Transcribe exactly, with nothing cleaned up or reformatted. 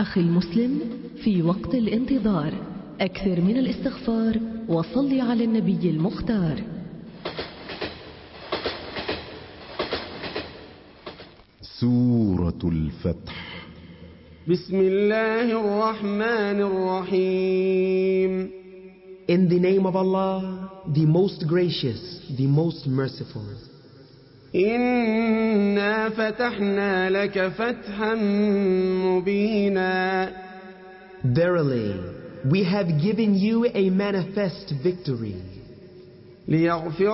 أخي المسلم، في وقت الانتظار أكثر من الاستغفار وصل على النبي المختار. سورة الفتح. بسم الله الرحمن الرحيم. In the name of Allah, the most gracious, the most merciful. إنا فتحنا لك فتحا مبينا. Verily, we have given you a manifest victory. ليغفر